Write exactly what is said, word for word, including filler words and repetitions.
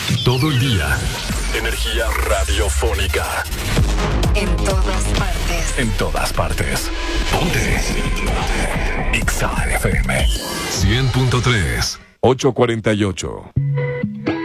Todo el día. Energía radiofónica. En todas partes. En todas partes. Ponte. X A F M. cien punto tres. ocho cuarenta y ocho.